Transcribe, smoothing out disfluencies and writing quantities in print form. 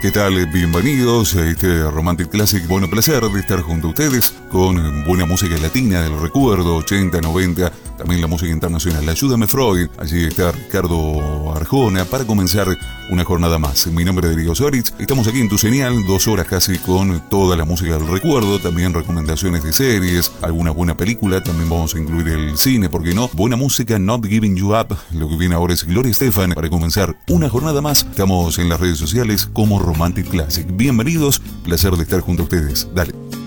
¿Qué tal? Bienvenidos a este Romantic Classic. Bueno, placer de estar junto a ustedes con buena música latina del recuerdo, 80, 90, también la música internacional. Ayúdame Freud, allí está Ricardo Arjona para comenzar una jornada más. Mi nombre es Diego Soritz, estamos aquí en tu señal, 2 horas casi con toda la música del recuerdo, también recomendaciones de series, alguna buena película, también vamos a incluir el cine, ¿por qué no? Buena música, Not Giving You Up, lo que viene ahora es Gloria Estefan para comenzar una jornada más. Estamos en las redes sociales como Romantic Classic. Bienvenidos, placer de estar junto a ustedes. Dale.